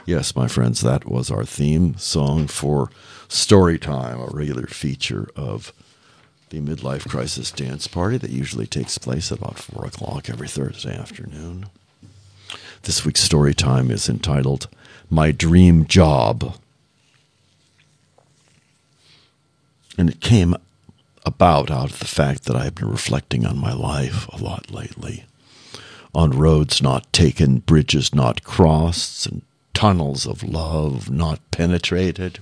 Yes, my friends, that was our theme song for Storytime, a regular feature of the Midlife Crisis Dance Party that usually takes place at about 4 o'clock every Thursday afternoon. This week's Storytime is entitled My Dream Job. And it came out of the fact that I have been reflecting on my life a lot lately. On roads not taken, bridges not crossed, and tunnels of love not penetrated.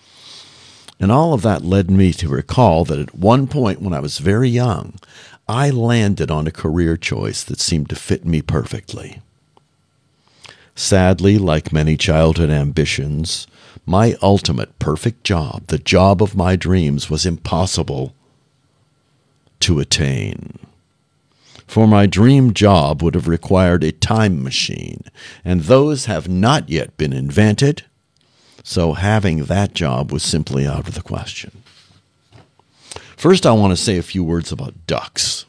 And all of that led me to recall that at one point when I was very young, I landed on a career choice that seemed to fit me perfectly. Sadly, like many childhood ambitions, my ultimate perfect job, the job of my dreams, was impossible to attain. For my dream job would have required a time machine, and those have not yet been invented, so having that job was simply out of the question. First, I want to say a few words about ducks.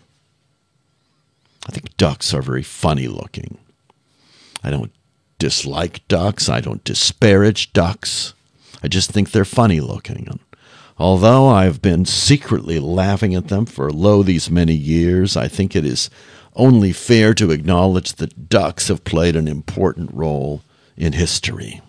I think ducks are very funny looking. I don't dislike ducks. I don't disparage ducks. I just think they're funny looking. And although I've been secretly laughing at them for these many years, I think it is only fair to acknowledge that ducks have played an important role in history.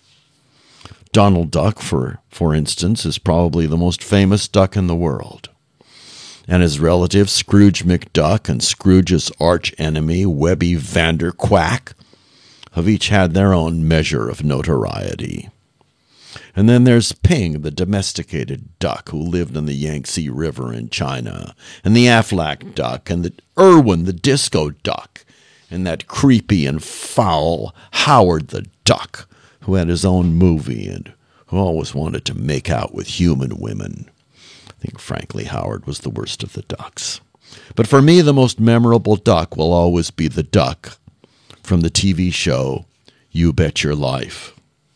Donald Duck, for instance, is probably the most famous duck in the world. And his relatives, Scrooge McDuck and Scrooge's arch-enemy, Webby Vanderquack, have each had their own measure of notoriety. And then there's Ping, the domesticated duck who lived on the Yangtze River in China, and the Aflac duck, and the Irwin, the disco duck, and that creepy and foul Howard the duck, who had his own movie and who always wanted to make out with human women. I think, frankly, Howard was the worst of the ducks. But for me, the most memorable duck will always be the duck from the TV show You Bet Your Life.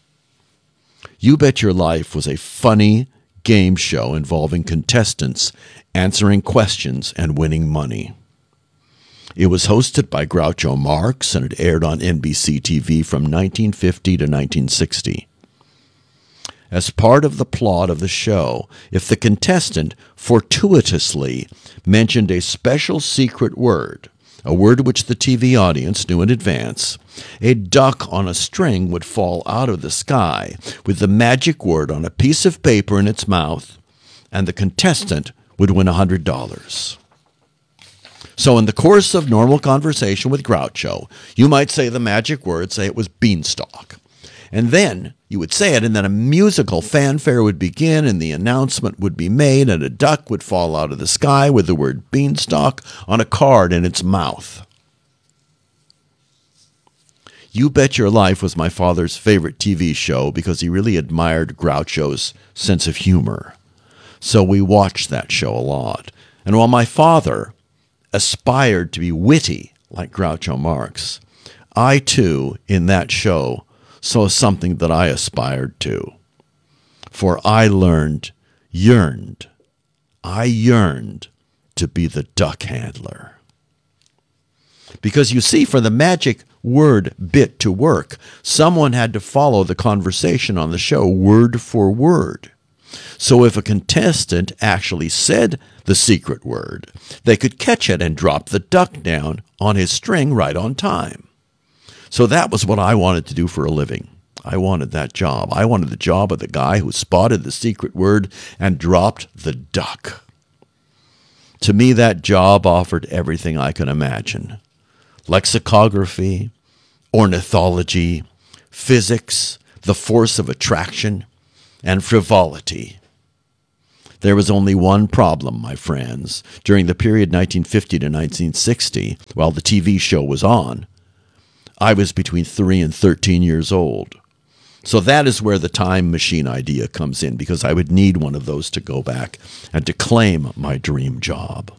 You Bet Your Life was a funny game show involving contestants answering questions and winning money. It was hosted by Groucho Marx, and it aired on NBC TV from 1950 to 1960. As part of the plot of the show, if the contestant fortuitously mentioned a special secret word, a word which the TV audience knew in advance, a duck on a string would fall out of the sky with the magic word on a piece of paper in its mouth, and the contestant would win $100. So in the course of normal conversation with Groucho, you might say the magic word, say it was beanstalk. And then you would say it, and then a musical fanfare would begin, and the announcement would be made, and a duck would fall out of the sky with the word beanstalk on a card in its mouth. You Bet Your Life was my father's favorite TV show because he really admired Groucho's sense of humor. So we watched that show a lot. And while my father aspired to be witty like Groucho Marx, I too, in that show, saw something that I aspired to. For I yearned to be the duck handler. Because you see, for the magic word bit to work, someone had to follow the conversation on the show word for word. So if a contestant actually said the secret word, they could catch it and drop the duck down on his string right on time. So that was what I wanted to do for a living. I wanted that job. I wanted the job of the guy who spotted the secret word and dropped the duck. To me, that job offered everything I could imagine. Lexicography, ornithology, physics, the force of attraction, and frivolity. There was only one problem, my friends. During the period 1950 to 1960, while the TV show was on, I was between 3 and 13 years old. So that is where the time machine idea comes in, because I would need one of those to go back and to claim my dream job.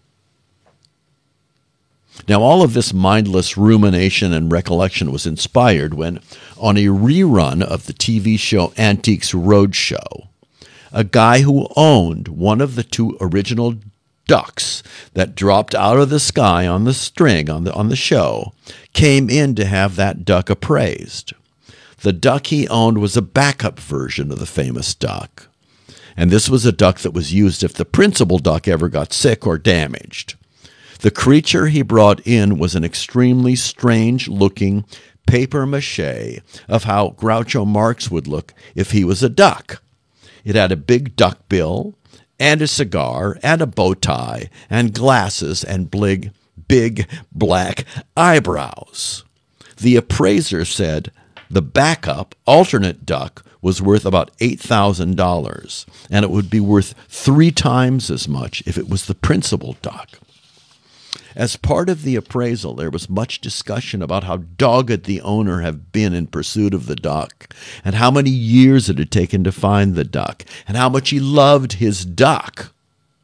Now, all of this mindless rumination and recollection was inspired when, on a rerun of the TV show Antiques Roadshow, a guy who owned one of the two original ducks that dropped out of the sky on the string on the show came in to have that duck appraised. The duck he owned was a backup version of the famous duck, and this was a duck that was used if the principal duck ever got sick or damaged. The creature he brought in was an extremely strange-looking papier-mâché of how Groucho Marx would look if he was a duck. It had a big duck bill, and a cigar, and a bow tie, and glasses, and big black eyebrows. The appraiser said the backup, alternate duck was worth about $8,000, and it would be worth 3 times as much if it was the principal duck. As part of the appraisal, there was much discussion about how dogged the owner had been in pursuit of the duck, and how many years it had taken to find the duck, and how much he loved his duck.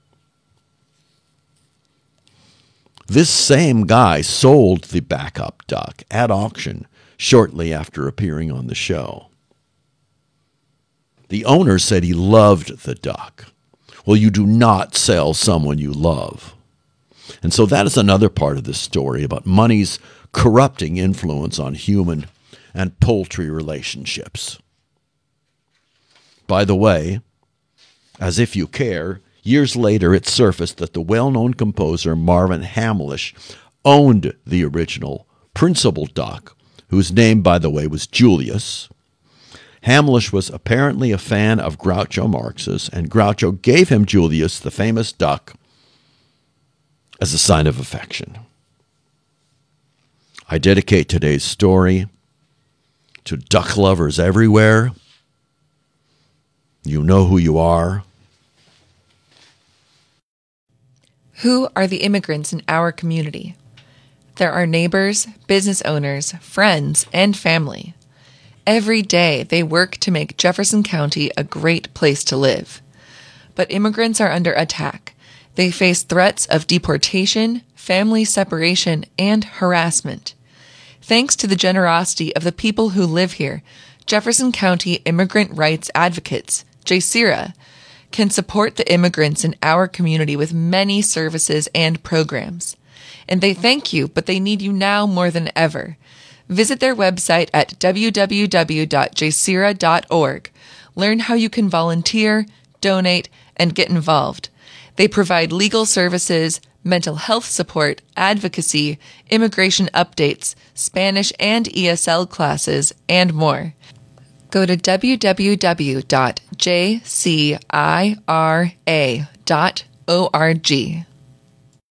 This same guy sold the backup duck at auction shortly after appearing on the show. The owner said he loved the duck. Well, you do not sell someone you love. And so that is another part of this story about money's corrupting influence on human and poultry relationships. By the way, as if you care, years later it surfaced that the well-known composer Marvin Hamlisch owned the original principal duck, whose name, by the way, was Julius. Hamlisch was apparently a fan of Groucho Marx's, and Groucho gave him Julius, the famous duck, as a sign of affection. I dedicate today's story to duck lovers everywhere. You know who you are. Who are the immigrants in our community? There are neighbors, business owners, friends, and family. Every day they work to make Jefferson County a great place to live. But immigrants are under attack. They face threats of deportation, family separation, and harassment. Thanks to the generosity of the people who live here, Jefferson County Immigrant Rights Advocates, JCIRA, can support the immigrants in our community with many services and programs. And they thank you, but they need you now more than ever. Visit their website at www.jcira.org. Learn how you can volunteer, donate, and get involved. They provide legal services, mental health support, advocacy, immigration updates, Spanish and ESL classes, and more. Go to www.jcira.org.